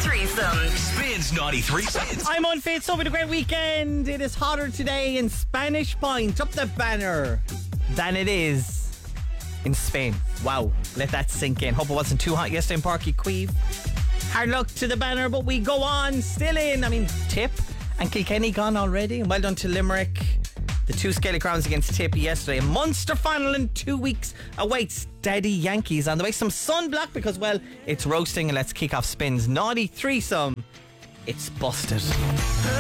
threesome. Spins Naughty Threesome. I'm unfit, so with a great weekend. It is hotter today in Spanish Point, up the banner, than it is in Spain. Wow, let that sink in. Hope it wasn't too hot yesterday in Parky Queeve. Hard luck to the banner, but we go on, still in. Tip and Kilkenny gone already. And well done to Limerick. The two Scaly Crowns against Tip yesterday. A Munster final in 2 weeks awaits Daddy Yankees on the way. Some sunblock because, well, it's roasting. And let's kick off Spins Naughty Threesome. It's busted.